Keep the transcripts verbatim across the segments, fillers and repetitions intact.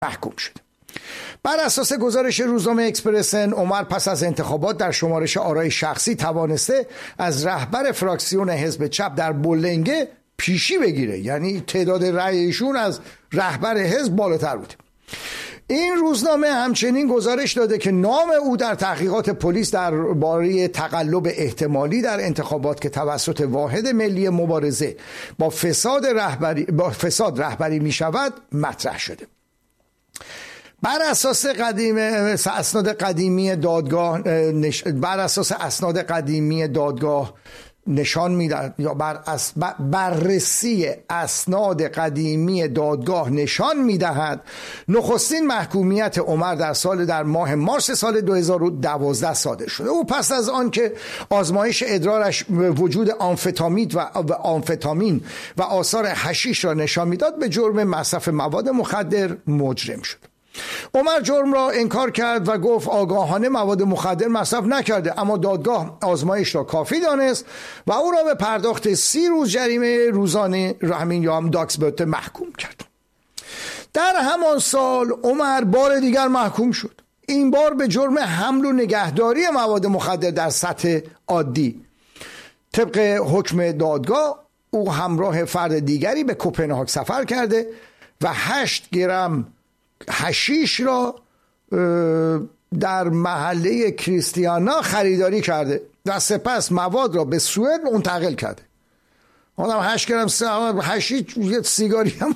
محکوم شد. بر اساس گزارش روزنامه اکسپرسن، عمر پس از انتخابات در شمارش آرای شخصی توانسته از رهبر فراکسیون حزب چپ در بولنگه پیشی بگیره، یعنی تعداد رأی ایشون از رهبر حزب بالاتر بود. این روزنامه همچنین گزارش داده که نام او در تحقیقات پلیس درباره تقلب احتمالی در انتخابات که توسط واحد ملی مبارزه با فساد رهبری با فساد رهبری می شود مطرح شده. بر اساس قدیم اسناد قدیمی دادگاه نش... بر اساس اسناد قدیمی دادگاه نشان میدهد یا بر اس... بررسی اسناد قدیمی دادگاه نشان میدهد نخستین محکومیت عمر در سال در ماه مارس سال دو هزار و دوازده صادر شده. او پس از آن که آزمایش ادرارش وجود آمفتامین و آمفتامین و آثار حشیش را نشان میداد به جرم مصرف مواد مخدر مجرم شد. عمر جرم را انکار کرد و گفت آگاهانه مواد مخدر مصرف نکرده، اما دادگاه آزمایش را کافی دانست و او را به پرداخت سی روز جریمه روزانه همین یا هم داکسبوت محکوم کرد. در همان سال عمر بار دیگر محکوم شد، این بار به جرم حمل و نگهداری مواد مخدر در سطح عادی. طبق حکم دادگاه او همراه فرد دیگری به کوپنهاگ سفر کرده و هشت گرم حشیش را در محله کریستیانا خریداری کرده و سپس مواد را به سوئد منتقل کرده. آدم هشت گرم حشیش یه سیگاری هم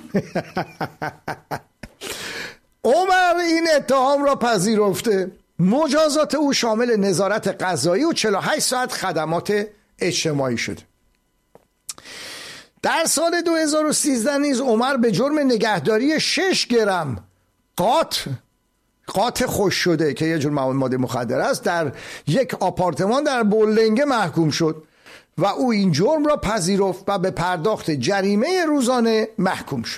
عمر این اتهام را پذیرفته. مجازات او شامل نظارت قضایی و چهل و هشت ساعت خدمات اجتماعی شد. در سال دو هزار و سیزده نیز عمر به جرم نگهداری شش گرم قات قات خوش شده که یه جور ماده مخدر است در یک آپارتمان در بولنگه محکوم شد و او این جرم را پذیرفت و به پرداخت جریمه روزانه محکوم شد.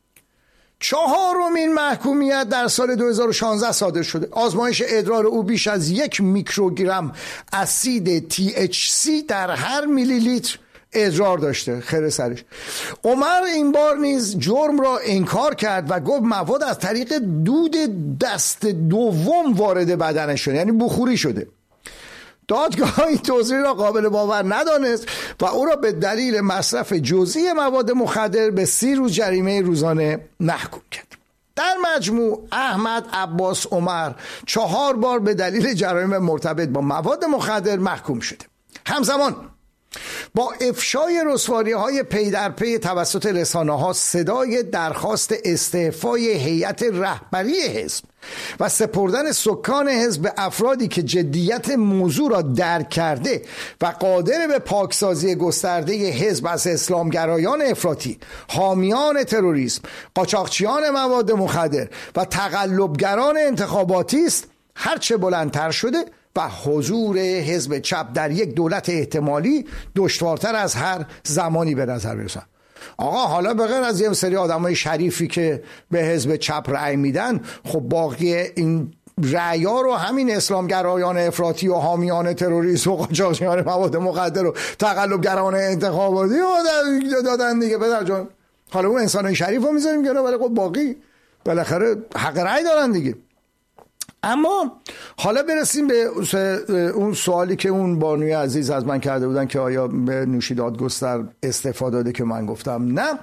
چهارمین محکومیت در سال دو هزار و شانزده صادر شده. آزمایش ادرار او بیش از یک میکروگرم اسید تی اچ سی در هر میلی لیتر ادرار داشته. خیر سرش. عمر این بار نیز جرم را انکار کرد و گفت مواد از طریق دود دست دوم وارد بدنش شده، یعنی بخوری شده. دادگاه این توضیح را قابل باور ندانست و او را به دلیل مصرف جزئی مواد مخدر به سی روز جریمه روزانه محکوم کرد. در مجموع احمد عباس عمر چهار بار به دلیل جرایم مرتبط با مواد مخدر محکوم شده. همزمان با افشای رسواری‌های پی در پی توسط رسانه‌ها صدای درخواست استعفای هیئت رهبری حزب و سپردن سکان حزب به افرادی که جدیت موضوع را درک کرده و قادر به پاکسازی گسترده حزب از اسلامگرایان افراطی، حامیان تروریسم، قاچاقچیان مواد مخدر و تقلبگران انتخاباتی است هرچه بلندتر شده و حضور حزب چپ در یک دولت احتمالی دشوارتر از هر زمانی به نظر میرسد. آقا حالا به غیر از یه سری آدمای شریفی که به حزب چپ رأی میدن، خب باقی این رأی‌ها رو همین اسلامگرایان افراطی و حامیان تروریسم و قاچاقچیان مواد مخدر و تقلبگران انتخاباتی دادن دیگه. پدر جان حالا اون انسانای شریف رو میذاریم کنار، ولی خب باقی بالاخره حق رأی دارن دیگه. اما حالا برسیم به اون سوالی که اون بانوی عزیز از من کرده بودن که آیا به نوشین دادگستر استعفا داده، که من گفتم نه.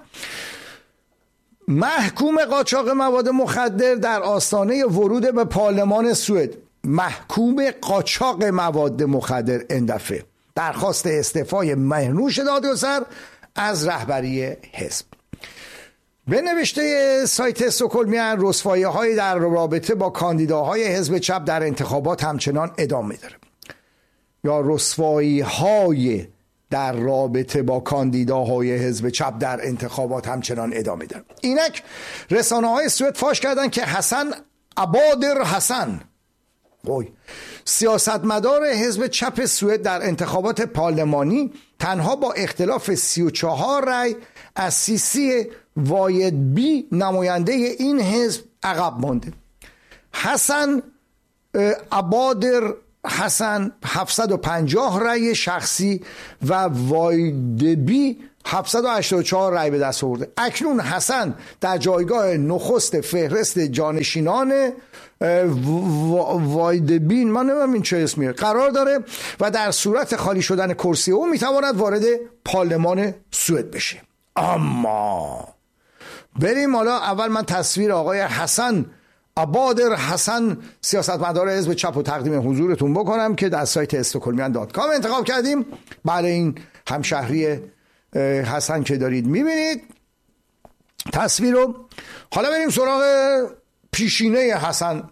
محکوم قاچاق مواد مخدر در آستانه ورود به پارلمان سوئد، محکوم قاچاق مواد مخدر اندفعه درخواست استعفای مهرنوش دادگستر از رهبری حزب. به نوشته سایت استکهلمیان، رسوایی‌های در رابطه با کاندیداهای حزب چپ در انتخابات همچنان ادامه داره، یا رسوایی‌های در رابطه با کاندیداهای حزب چپ در انتخابات همچنان ادامه داره. اینک رسانه‌های سوئد فاش کردن که حسن عبادر حسن، وای، سیاستمدار حزب چپ سوئد در انتخابات پارلمانی تنها با اختلاف سی و چهار رأی از سیسی واید بی نماینده این حزب عقب مانده. حسن عبادر حسن هفتصد و پنجاه رأی شخصی و واید بی هفتصد و هشتاد و چهار رأی به دست آورده. اکنون حسن در جایگاه نخست فهرست جانشینان وایدبین، من نمیدونم این چه اسمیه، قرار داره و در صورت خالی شدن کرسی او میتواند وارد پارلمان سوئد بشه. اما بریم حالا اول من تصویر آقای حسن عبادر حسن سیاستمدار حزب چپ رو تقدیم حضورتون بکنم که در سایت استکهلمیان دات کام انتخاب کردیم. برای این همشهری حسن که دارید میبینید تصویر رو. حالا بریم سراغ پیشینه حسن.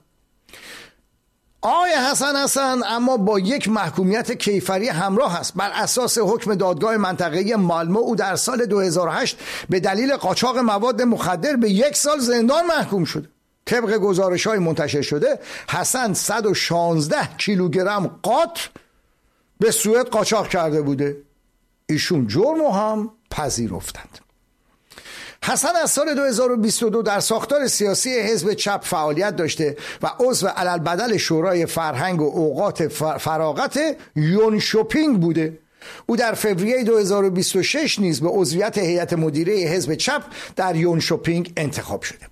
آقای حسن حسن اما با یک محکومیت کیفری همراه است. بر اساس حکم دادگاه منطقه‌ای مالمو او در سال دو هزار و هشت به دلیل قاچاق مواد مخدر به یک سال زندان محکوم شد. طبق گزارش‌های منتشر شده حسن صد و شانزده کیلوگرم قات به سوئد قاچاق کرده بوده. ایشون جرم هم پذیرفتند. حسن از سال دو هزار و بیست و دو در ساختار سیاسی حزب چپ فعالیت داشته و عضو علالبدل شورای فرهنگ و اوقات فراغت یونشوپینگ بوده. او در فوریه دو هزار و بیست و شش نیز به عضویت هیئت مدیره حزب چپ در یونشوپینگ انتخاب شده.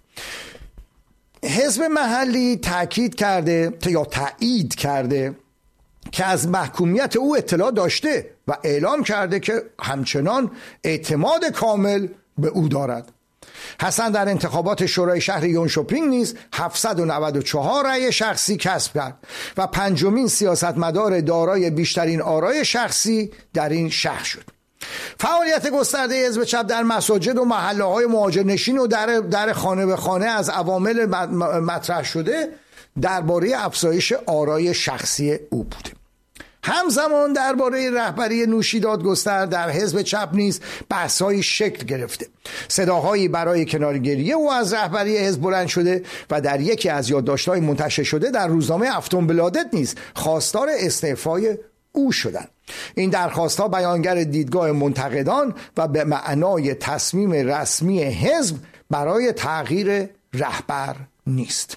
حزب محلی تاکید کرده یا تایید کرده که از محکومیت او اطلاع داشته و اعلام کرده که همچنان اعتماد کامل به او دارد. حسن در انتخابات شورای شهر یونشوپینگ نیز هفتصد و نود و چهار رأی شخصی کسب کرد و پنجمین سیاستمدار دارای بیشترین آرای شخصی در این شهر شد. فعالیت گسترده حزب چپ در مساجد و محله‌های مهاجرنشین و در در خانه به خانه از عوامل مطرح شده درباره افزایش آرای شخصی او بوده. همزمان درباره رهبری نوشیداد گستر در حزب چپ نیز بحث‌های شکل گرفته. صداهایی برای کنارگیری او از رهبری حزب بلند شده و در یکی از یادداشت‌های منتشر شده در روزنامه افتونبلادت نیز خواستار استعفای او شدند. این درخواست‌ها بیانگر دیدگاه منتقدان و به معنای تصمیم رسمی حزب برای تغییر رهبر نیست.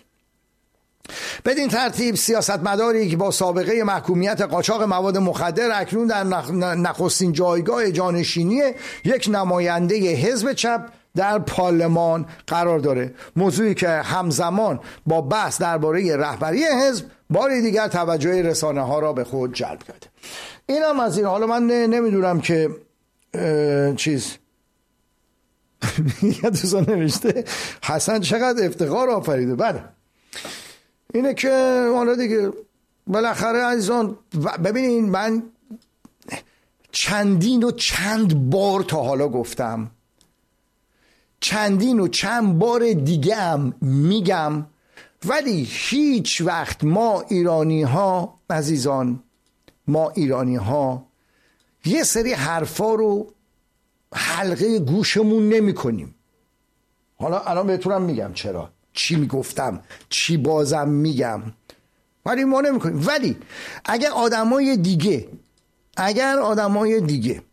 بدین ترتیب سیاستمداری که با سابقه محکومیت قاچاق مواد مخدر اکنون در نخستین جایگاه جانشینی یک نماینده حزب چپ در پارلمان قرار داره، موضوعی که همزمان با بحث درباره رهبری حزب بار دیگر توجه رسانه ها را به خود جلب کرده. این هم از این. حالا من نمیدونم که چیز یه دوستان نوشته حسن چقدر افتخار آفریده. بله اینه که حالا دیگه بالاخره عزیزان ببینین، من چندین و چند بار تا حالا گفتم، چندین و چند بار دیگه هم میگم، ولی هیچ وقت ما ایرانی ها عزیزان ما ایرانی ها یه سری حرفا رو حلقه گوشمون نمی کنیم. حالا الان بهتونم میگم چرا، چی میگفتم، چی بازم میگم، ولی ما نمی کنیم. ولی اگر آدمای دیگه اگر آدمای دیگه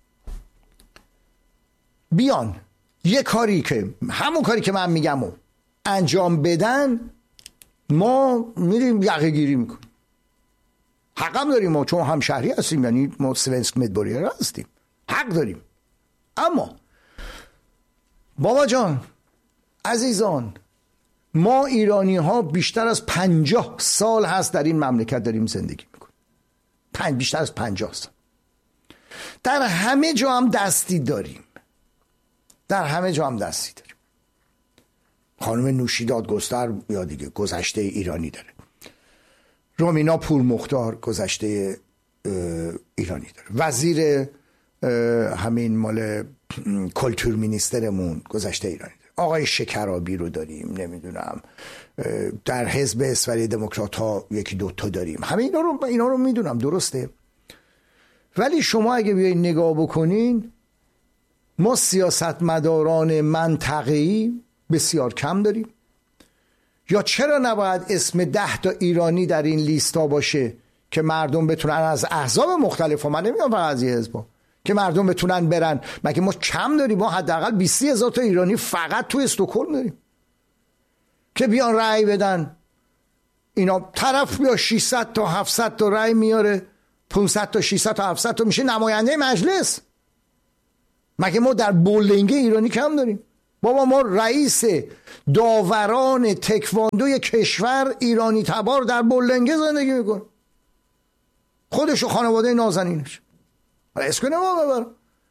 بیان یه کاری که همون کاری که من میگم و انجام بدن، ما میریم یقه گیری میکنیم. حقم داریم ما، چون همشهری هستیم، یعنی ما سوینسک مدبوریه هستیم، حق داریم. اما بابا جان عزیزان، ما ایرانی ها بیشتر از پنجاه سال هست در این مملکت داریم زندگی میکنیم، پنج بیشتر از پنجاه سال. در همه جا هم دستی داریم، در همه جا هم دستی داریم. خانم نوشیداد گستر یا دیگه گذشته ایرانی داره، رومینا پورمختار گذشته ایرانی داره، وزیر همین مال کلتور مینیسترمون گذشته ایرانی داره، آقای شکرابی رو داریم، نمیدونم در حزب اسوری دموکرات ها یکی دوتا داریم، همه اینا رو اینا رو میدونم، درسته. ولی شما اگه بیاین نگاه بکنین، ما سیاستمداران منطقه‌ای بسیار کم داریم. یا چرا نباید اسم ده تا ایرانی در این لیستا باشه که مردم بتونن از احزاب مختلف، من نمیگم فقط از یه حزب، که مردم بتونن برن. مگه ما کم داریم؟ ما حداقل بیست هزار تا ایرانی فقط تو استکهلم داریم که بیان رأی بدن. اینا طرف بیا ششصد تا هفتصد تا رأی میاره، پانصد تا ششصد تا هفتصد تا میشه نماینده مجلس. مگه ما در بولینگ ایرانی کم داریم؟ بابا ما رئیس داوران تکواندوی کشور ایرانی تبار در بولینگ زندگی میکنه، خودش و خانواده نازنینش. اسم کنه ما ببر.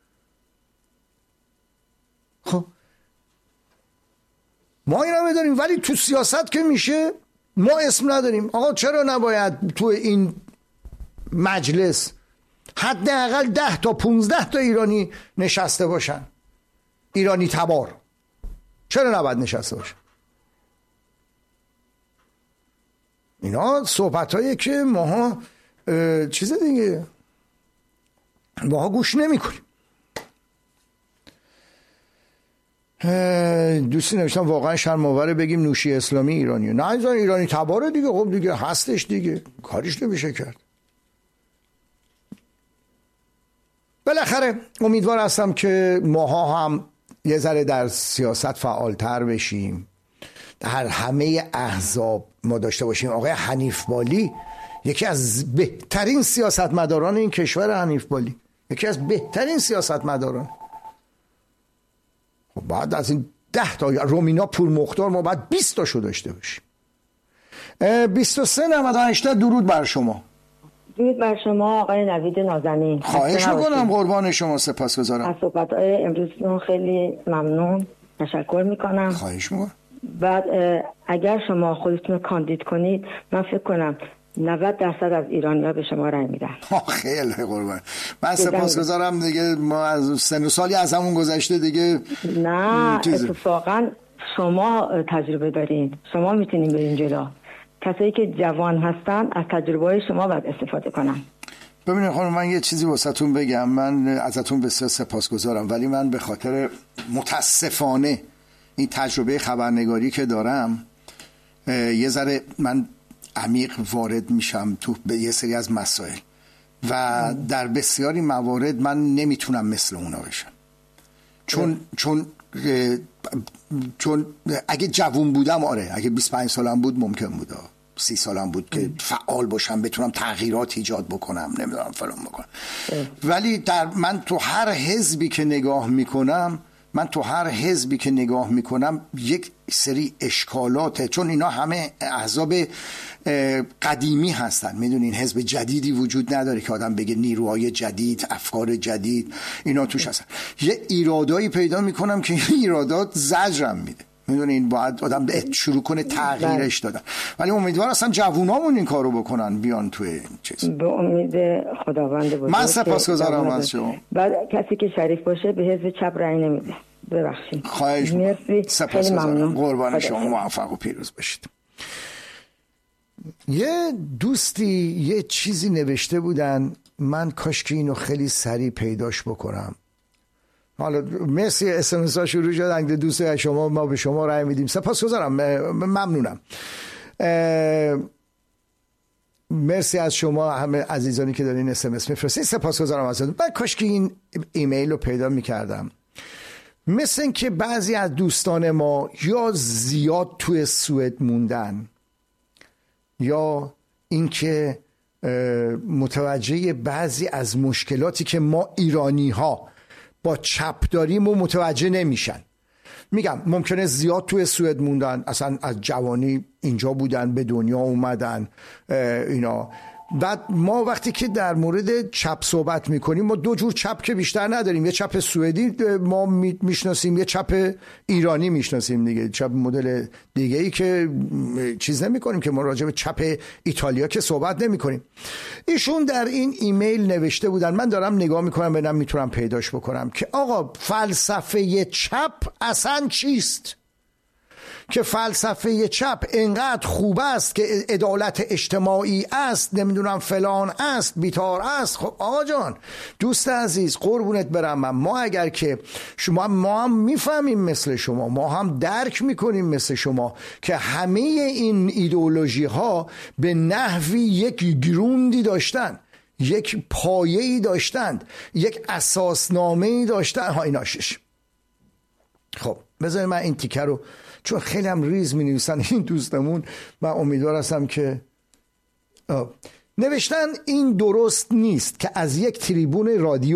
خب ما اینا میداریم، ولی تو سیاست که میشه ما اسم نداریم. آقا چرا نباید تو این مجلس حداقل ده تا پونزده تا ایرانی نشسته باشن، ایرانی تبار؟ چرا نباید نشسته باشن؟ اینا صحبت هایی که ماها چیز دیگه ماها گوش نمی کنیم. دوستی نوشتم واقعا شرم آوره بگیم نوشی اسلامی ایرانیه. نه ایزان ایرانی تباره دیگه. خب دیگه هستش دیگه، کاریش نمیشه کرد. بالاخره امیدوار هستم که ماها هم یه ذره در سیاست فعالتر بشیم، در همه احزاب ما داشته باشیم. آقای حنیف بالی یکی از بهترین سیاستمداران این کشور، حنیف بالی یکی از بهترین سیاستمداران. خب بعد از این ده تا رومینا پور مختار ما بعد بیست تاشو داشته باشیم. بیست و سه نود و هشت درود بر شما. درود بر شما آقای نوید نازنین. خواهش میکنم، قربان شما، سپاسگزارم. از صحبت‌های امروزتون خیلی ممنون، تشکر میکنم. خواهش میکنم. بعد اگر شما خودتون کاندید کنید من فکر کنم نود درصد از ایرانی‌ها به شما رای میدن. خیلی قربان. من سپاسگزارم دیگه. ما از سن و سالی از همون گذشته دیگه. نه اتفاقا شما تجربه دارین، شما میتونین برین جلو. کسایی که جوان هستن از تجربه شما باید استفاده کنن. ببینید خانم، من یه چیزی واسهتون بگم. من ازتون بسیار سپاسگزارم، ولی من به خاطر متاسفانه این تجربه خبرنگاری که دارم یه ذره من عمیق وارد میشم تو به یه سری از مسائل و در بسیاری موارد من نمیتونم مثل اونا بشم. چون چون چون اگه جوون بودم آره، اگه بیست و پنج سالم بود ممکن بود، سی سالم بود که فعال باشم، بتونم تغییرات ایجاد بکنم، نمیدونم فلان بکنم. ولی در من تو هر حزبی که نگاه میکنم من تو هر حزبی که نگاه میکنم یک سری اشکالاته، چون اینا همه احزاب قدیمی هستن. میدونین حزب جدیدی وجود نداره که آدم بگه نیروهای جدید، افکار جدید اینا توش هستن. یه ایرادایی پیدا میکنم که این ایرادات زجرم میده. میدونین باید آدم شروع کنه تغییرش دادن. ولی امیدوار هستم جوونامون این کارو بکنن، بیان توی این چیز. به امید خداوند بزرگ. من سپاسگزارم از شما. بعد کسی که شریف باشه به حزب چپ رأی نمیده. ببخشید. خواهش می‌کنم. سپاسگزارم. قربان شما، موفق و پیروز باشید. یه دوستی یه چیزی نوشته بودن، من کاش که اینو خیلی سریع پیداش بکنم. حالا مرسی، اس ام اس ها شروع شد. اگه دوست شما ما به شما رای میدیم. سپاسگزارم، ممنونم. مرسی از شما همه عزیزانی که دارین اس ام اس میفرستین، سپاسگزارم ازتون. من کاش که این ایمیل رو پیدا میکردم. مثل این که بعضی از دوستان ما یا زیاد توی سوئد موندن، یا اینکه متوجه بعضی از مشکلاتی که ما ایرانی ها با چپ داریم و متوجه نمیشن. میگم ممکنه زیاد توی سوئد موندن، اصلا از جوانی اینجا بودن، به دنیا اومدن اینا. بعد ما وقتی که در مورد چپ صحبت میکنیم، ما دو جور چپ که بیشتر نداریم. یه چپ سوئدی ما میشناسیم، یه چپ ایرانی میشناسیم دیگه، چپ مدل دیگه ای که چیز نمی کنیم که ما راجع به چپ ایتالیا که صحبت نمی کنیم. ایشون در این ایمیل نوشته بودن، من دارم نگاه میکنم ببینم میتونم پیداش بکنم، که آقا فلسفه چپ اصلا چیست؟ که فلسفه چپ انقدر خوب است که عدالت اجتماعی است، نمیدونم فلان است، بیتار است. خب آقا جان، دوست عزیز، قربونت برم من، ما اگر که شما ما هم میفهمیم مثل شما، ما هم درک میکنیم مثل شما که همه این ایدئولوژی ها به نحوی یک گروندی داشتن، یک پایه‌ای داشتند، یک اساسنامه‌ای داشتن. ها ایناشش. خب بذارید من این تیکه رو، چون خیلی هم ریز می نویسن این دوستمون، من امیدوار هستم که نوشتن این درست نیست که از یک تریبون رادیو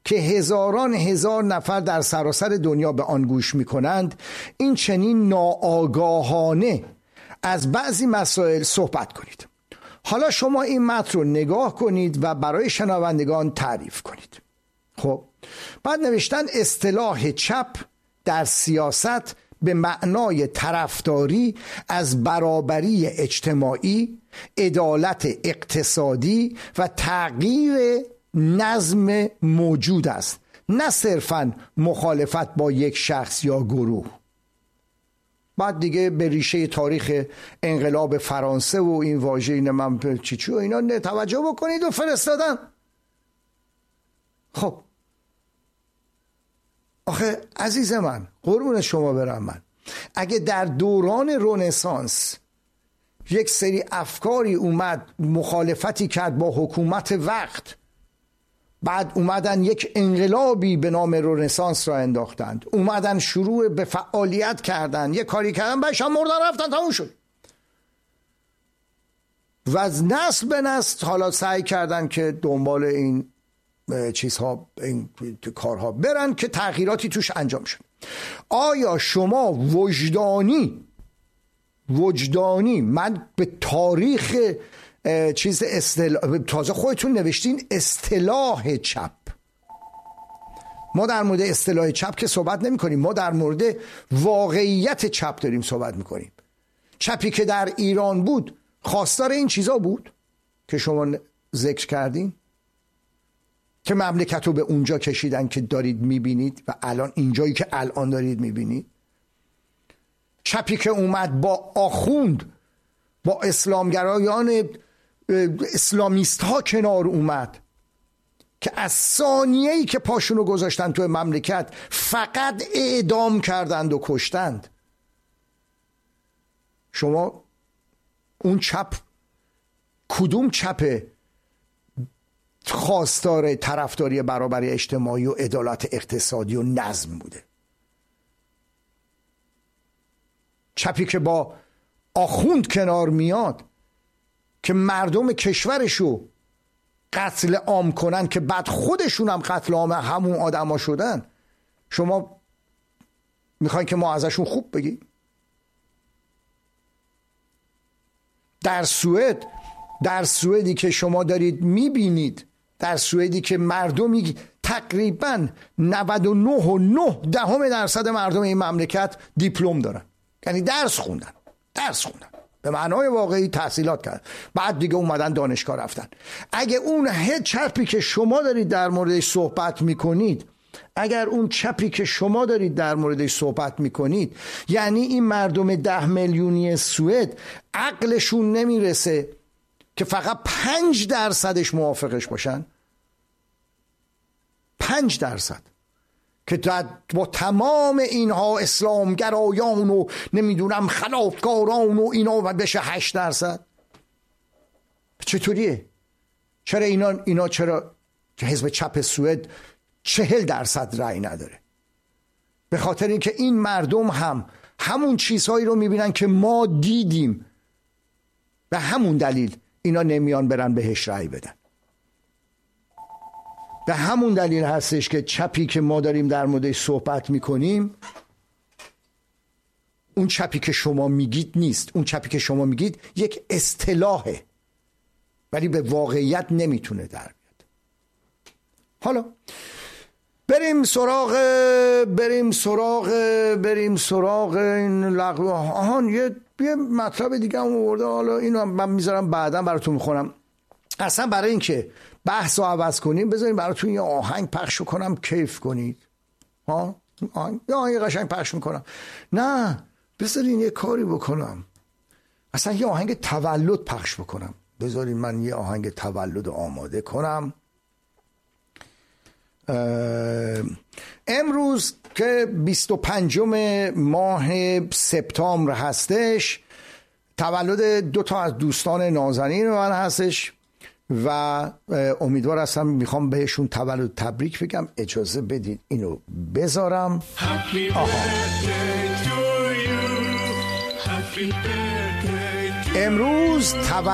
که هزاران هزار نفر در سراسر دنیا به آن گوش میکنند، این چنین ناآگاهانه از بعضی مسائل صحبت کنید. حالا شما این متن رو نگاه کنید و برای شنوندگان تعریف کنید. خب بعد نوشتن اصطلاح چپ در سیاست به معنای طرفداری از برابری اجتماعی، عدالت اقتصادی و تغییر نظم موجود است، نه صرفاً مخالفت با یک شخص یا گروه. بعد دیگه به ریشه تاریخ انقلاب فرانسه و این واژه این من چی چی و اینا توجه بکنید و فرستادن. خب آخه عزیز من، قربون شما برم، من اگه در دوران رنسانس یک سری افکاری اومد مخالفتی کرد با حکومت وقت، بعد اومدن یک انقلابی به نام رنسانس را انداختند، اومدن شروع به فعالیت کردن، یک کاری کردن، بعدش هم مردن رفتن، تموم شد. و از نسل به نسل حالا سعی کردن که دنبال این چیزها، این کارها برن که تغییراتی توش انجام شد. آیا شما وجدانی وجدانی من به تاریخ چیز اصطلاح، تازه خودتون نوشتین اصطلاح چپ، ما در مورد اصطلاح چپ که صحبت نمی کنیم، ما در مورد واقعیت چپ داریم صحبت می کنیم. چپی که در ایران بود خواستار این چیزا بود که شما ذکر کردین، که مملکت رو به اونجا کشیدن که دارید میبینید و الان اینجایی که الان دارید میبینید. چپی که اومد با آخوند، با اسلامگرایان اسلامیست ها کنار اومد که از ثانیه‌ای که پاشونو گذاشتن تو مملکت فقط اعدام کردند و کشتند. شما اون چپ کدوم چپ خواستار طرفداری برابری اجتماعی و عدالت اقتصادی و نظم بوده؟ چپی که با آخوند کنار میاد که مردم کشورشو قتل عام کنن که بعد خودشون هم قتل عام همون آدم ها شدن، شما میخواین که ما ازشون خوب بگیم؟ در سوئد در سوئدی که شما دارید میبینید، در سوئدی که مردمی تقریبا نود و نه و نه دهم درصد مردم این مملکت دیپلم دارن، یعنی درس خوندن درس خوندن به معنای واقعی تحصیلات کردن، بعد دیگه اومدن دانشگاه رفتن. اگه اون هد چپی که شما دارید در موردش صحبت میکنید، اگر اون چپی که شما دارید در موردش صحبت میکنید، یعنی این مردم ده میلیونی سوئد عقلشون نمیرسه که فقط پنج درصدش موافقش باشن؟ پنج درصد که با تمام اینها اسلامگرایان و نمیدونم خلافکاران و اینا و بشه هشت درصد. چطوریه؟ چرا اینا اینا چرا که حزب چپ سوئد چهل درصد رأی نداره؟ به خاطر اینکه این مردم هم همون چیزهایی رو میبینن که ما دیدیم، به همون دلیل اینا نمیان برن بهش رأی بدن. به همون دلیل هستش که چپی که ما داریم در موردش صحبت میکنیم اون چپی که شما میگید نیست. اون چپی که شما میگید یک اصطلاحه ولی به واقعیت نمیتونه در بیاد. حالا بریم سراغ بریم سراغ بریم سراغ این لغو. آهان یه یه مطلب دیگه هم آورده، حالا اینو من میذارم بعدا براتون میخونم. اصلا برای اینکه بحث رو عوض کنیم بذاریم براتون یه آهنگ پخش کنم کیف کنید. ها آهنگ یه آهنگ قشنگ پخش میکنم. نه بذارین یه کاری بکنم، اصلا یه آهنگ تولد پخش بکنم. بذارین من یه آهنگ تولد آماده کنم. امروز که بیست و پنجم ماه سپتامبر هستش، تولد دو تا از دوستان نازنین من هستش و امیدوار هستم، میخوام بهشون تولد تبریک بگم. اجازه بدید اینو بذارم. امروز تولد